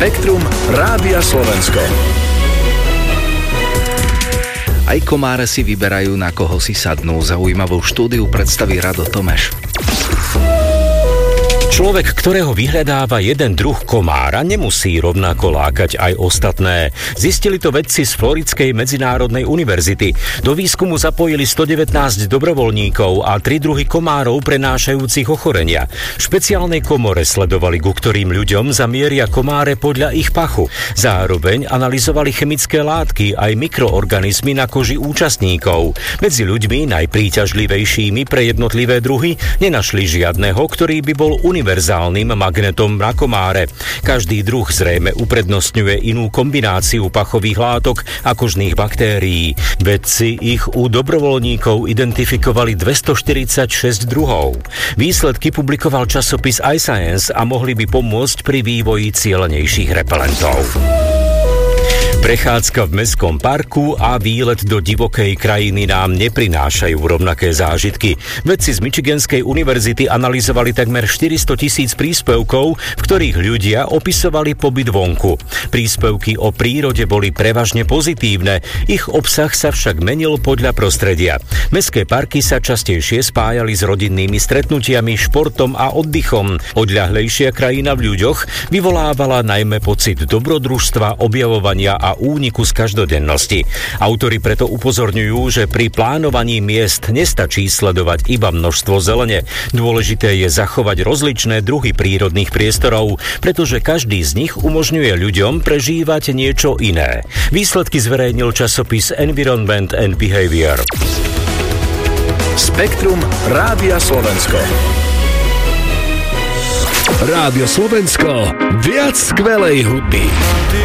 Spektrum Rádia Slovensko. Aj komáre si vyberajú, na koho si sadnú. Zaujímavú štúdiu predstaví Rado Tomeš. Človek, ktorého vyhľadáva jeden druh komára, nemusí rovnako lákať aj ostatné. Zistili to vedci z Floridskej medzinárodnej univerzity. Do výskumu zapojili 119 dobrovoľníkov a 3 druhy komárov prenášajúcich ochorenia. V špeciálnej komore sledovali, ku ktorým ľuďom zamieria komáre podľa ich pachu. Zároveň analyzovali chemické látky aj mikroorganizmy na koži účastníkov. Medzi ľuďmi najpríťažlivejšími pre jednotlivé druhy nenašli žiadneho, ktorý by bol univerzálnym magnetom na komáre. Každý druh zrejme uprednostňuje inú kombináciu pachových látok a kožných baktérií. Vedci ich u dobrovoľníkov identifikovali 246 druhov. Výsledky publikoval časopis iScience a mohli by pomôcť pri vývoji cielenejších repelentov. Prechádzka v mestskom parku a výlet do divokej krajiny nám neprinášajú rovnaké zážitky. Vedci z Michiganskej univerzity analyzovali takmer 400 000 príspevkov, v ktorých ľudia opisovali pobyt vonku. Príspevky o prírode boli prevažne pozitívne, ich obsah sa však menil podľa prostredia. Mestské parky sa častejšie spájali s rodinnými stretnutiami, športom a oddychom. Odľahlejšia krajina v ľuďoch vyvolávala najmä pocit dobrodružstva, objavovania a úniku z každodennosti. Autori preto upozorňujú, že pri plánovaní miest nestačí sledovať iba množstvo zelene. Dôležité je zachovať rozličné druhy prírodných priestorov, pretože každý z nich umožňuje ľuďom prežívať niečo iné. Výsledky zverejnil časopis Environment and Behavior. Spektrum Rádia Slovensko. Rádio Slovensko. Viac skvelej hudby.